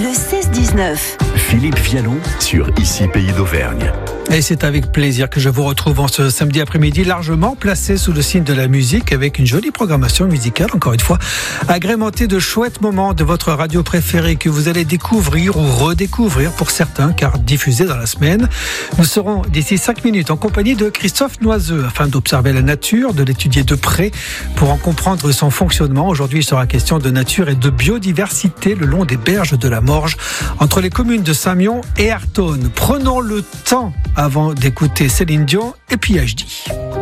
Le 16-19. Philippe Vialon sur Ici Pays d'Auvergne. Et c'est avec plaisir que je vous retrouve en ce samedi après-midi largement placé sous le signe de la musique avec une jolie programmation musicale, encore une fois, agrémentée de chouettes moments de votre radio préférée que vous allez découvrir ou redécouvrir pour certains, car diffusés dans la semaine. Nous serons d'ici 5 minutes en compagnie de Christophe Noiseux afin d'observer la nature, de l'étudier de près pour en comprendre son fonctionnement. Aujourd'hui, il sera question de nature et de biodiversité le long des berges de la Morge, entre les communes de Saint-Mion et Artonne. Prenons le temps avant d'écouter Céline Dion et puis HD.